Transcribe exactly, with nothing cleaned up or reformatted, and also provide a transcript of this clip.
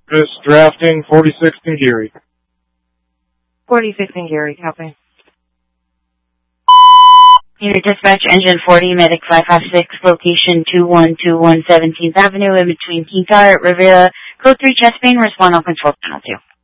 Chris drafting, forty-sixth and Geary. forty-sixth and Geary, copy. Unit dispatch, engine forty, medic five five six, location two one two one seventeenth Avenue, in between King Tire, Rivera, code three chest pain, respond on control panel two.